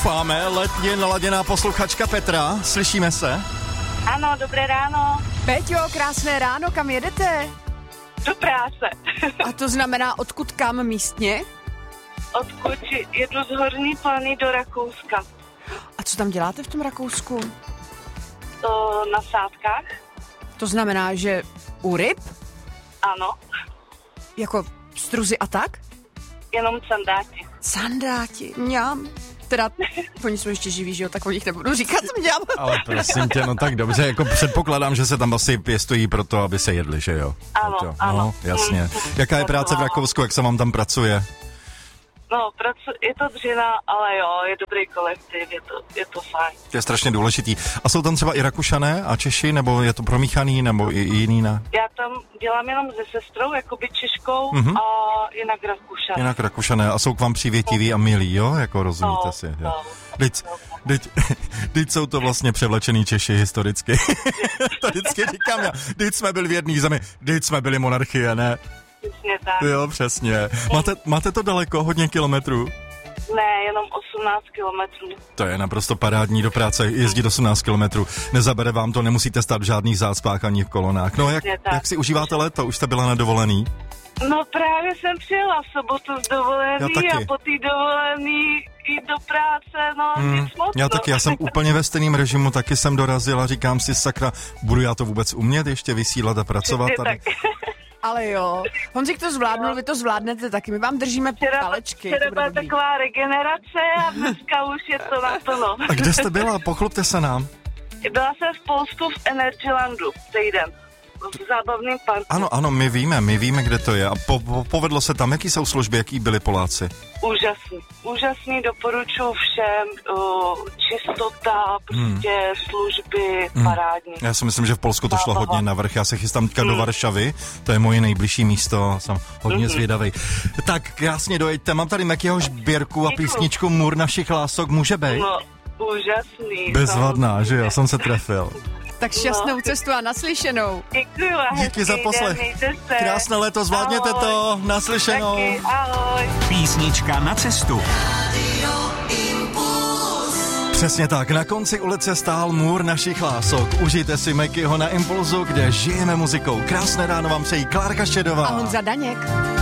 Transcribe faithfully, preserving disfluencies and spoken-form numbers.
Fáme, letně naladěná posluchačka Petra, slyšíme se? Ano, dobré ráno. Peťo, krásné ráno, kam jedete? Do práce. A to znamená odkud kam místně? Odkud jedu z Horní Planý do Rakouska. A co tam děláte v tom Rakousku? To na sádkách. To znamená, že u ryb? Ano. Jako struzy a tak? Jenom sandáti. Sandáti, mňam. Teda, oni jsou ještě živí, že jo, tak o nich nebudu říkat mňam. Ale prosím tě, no tak dobře, jako předpokládám, že se tam asi pěstují pro to, aby se jedli, že jo? Ano, jo. ano. No, jasně. Jaká je práce v Rakousku, jak se vám tam pracuje? No, pracu, je to dřina, ale jo, je dobrý kolektiv, je to, je to fajn. To je strašně důležitý. A jsou tam třeba i Rakušané a Češi, nebo je to promíchaný, nebo i jiný, ne? Já tam dělám jenom se sestrou, jakoby Češkou, Mhm. a jinak Rakušan. Jinak Rakušané a jsou k vám přívětiví a milí, jo? Jako rozumíte No, si. Jo. no. Teď, teď, teď jsou to vlastně převlečený Češi historicky. To vždycky říkám já. Teď jsme byli v jedné zemi, teď jsme byli monarchie, ne? Přesně tak. Jo, přesně. Máte, máte to daleko, hodně kilometrů? Ne, jenom osmnáct kilometrů. To je naprosto parádní do práce, jezdit osmnáct kilometrů. Nezabere vám to, nemusíte stát v žádných zácpách ani v kolonách. No jak, jak si užíváte léto? Už jste byla na dovolený? No právě jsem přijela v sobotu z dovolený a po té dovolený jít do práce, no Hmm, nic moc. já no. taky, já jsem úplně ve stejném režimu, taky jsem dorazil a říkám si, sakra, budu já to vůbec umět ještě vysílat a pracovat Přesně tady? tak. Ale jo, Honzik to zvládnul, vy to zvládnete taky, my vám držíme Včera, palečky. včera to bude byla dobrý. taková regenerace a dneska už je to naplno. A kde jste byla? Pochlupte se nám. Byla jsem v Polsku v Energylandu týden. V zábavným parku. Ano, ano, my víme, my víme, kde to je. A po, po, povedlo se tam, jaký jsou služby, jaký byli Poláci? Úžasný. Úžasný, doporučuji všem. Uh, čistota, prostě hmm. služby, Hmm. parádní. Já si myslím, že v Polsku to šlo Zábava. hodně navrch. Já se chystám teďka do Hmm. Varšavy, to je moje nejbližší místo, jsem hodně Mhm. zvědavý. Tak krásně dojeďte, mám tady Mekyho sbírku a Děkuju. písničku Můr našich lások, může být? No, úžasný. Bezvadná, že jo, jsem se trefil. Tak šťastnou No. cestu a naslyšenou. Děkuju a Díky hezký za den, poslech. mějte se. Krásné léto, zvládněte Ahoj. to, naslyšenou. Taky, ahoj. Písnička na cestu. Přesně tak, na konci ulice stál Můr našich lások. Užijte si Mekyho na Impulzu, kde žijeme muzikou. Krásné ráno vám přejí Klárka Šedová. A Honza Daněk.